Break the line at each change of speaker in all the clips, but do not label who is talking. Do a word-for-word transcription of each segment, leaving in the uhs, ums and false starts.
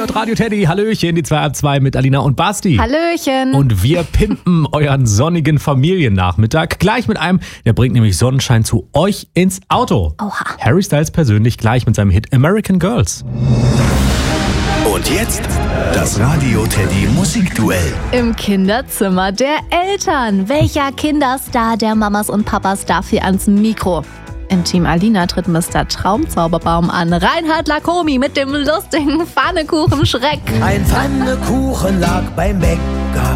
hört Radio Teddy. Hallöchen, die zwei ab zwei mit Alina und Basti.
Hallöchen.
Und wir pimpen euren sonnigen Familiennachmittag gleich mit einem, der bringt nämlich Sonnenschein zu euch ins Auto.
Oha.
Harry Styles persönlich gleich mit seinem Hit American Girls.
Und jetzt das Radio Teddy Musikduell.
Im Kinderzimmer der Eltern. Welcher Kinderstar der Mamas und Papas darf hier ans Mikro? In Team Alina tritt Mister Traumzauberbaum an. Reinhard Lacomi mit dem lustigen Pfannekuchen-Schreck.
Ein Pfannekuchen lag beim Bäcker.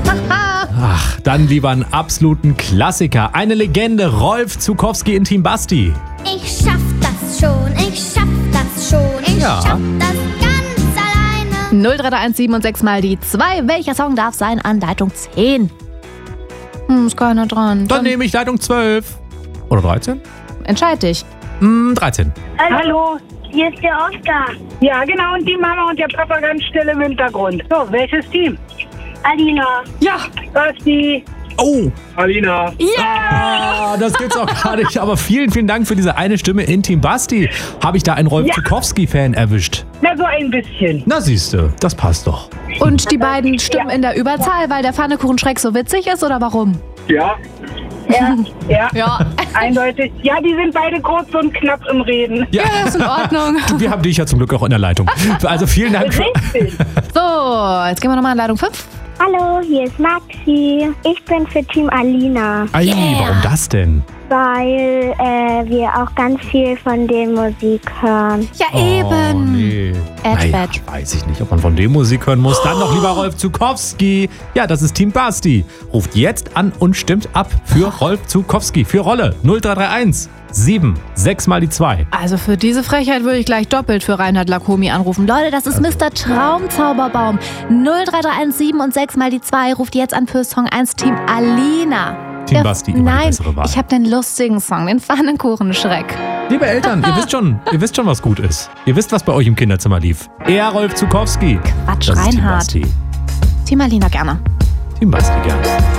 Ach, dann lieber einen absoluten Klassiker. Eine Legende, Rolf Zukowski in Team Basti.
Ich schaff das schon, ich schaff das schon, ich
Ja.
schaff das ganz alleine.
null drei drei eins sieben und sechs mal die zwei. Welcher Song darf sein an Leitung zehn? Hm, ist keiner dran.
Dann nehme ich Leitung zwölf. Oder dreizehn?
Entscheid dich.
Hm, dreizehn.
Hallo.
Hier ist der Oscar.
Ja, genau, und die Mama und der Papa ganz still im Hintergrund. So, welches Team?
Alina.
Ja, Basti.
Oh,
Alina.
ah, das gibt's auch gar nicht. Aber vielen, vielen Dank für diese eine Stimme in Team Basti. Habe ich da einen Rolf
Ja.
Zukowski-Fan erwischt?
Na, so ein bisschen.
Na siehste, das passt doch.
Und die beiden stimmen in der Überzahl, weil der Pfannekuchen-Schreck so witzig ist, oder warum?
Ja. Ja, ja,
Ja.
eindeutig. Ja, die sind beide kurz und knapp im Reden.
Ja,
Ja, ist in Ordnung.
wir haben dich ja zum Glück auch in der Leitung. Also vielen Dank für...
Richtig.
So, jetzt gehen wir nochmal an Leitung fünf.
Hallo, hier ist Maxi. Ich bin für Team Alina,
Ei, warum das denn?
weil äh, wir auch ganz viel von der Musik hören.
Ja,
Oh,
eben.
nee.
Edge
Naja,
Badge.
weiß ich nicht, ob man von dem Musik hören muss. Dann noch lieber Rolf Zukowski. Ja, das ist Team Basti. Ruft jetzt an und stimmt ab für Rolf Zukowski. Für Rolle null drei drei eins sieben sechs mal die zwei.
Also für diese Frechheit würde ich gleich doppelt für Reinhard Lacomi anrufen. Leute, das ist Mister Traumzauberbaum. null drei drei eins sieben und sechs mal die zwei. Ruft jetzt an für Song eins Team Alina.
Team
Der-
Basti, immer die
Nein,
bessere Wahl.
ich habe den lustigen Song, den Pfannekuchen-Schreck.
Liebe Eltern, ihr wisst schon, ihr wisst schon, was gut ist. Ihr wisst, was bei euch im Kinderzimmer lief. Er Rolf Zukowski.
Quatsch,
Das ist Team
Reinhard.
Basti.
Team Alina gerne.
Team Basti, gerne.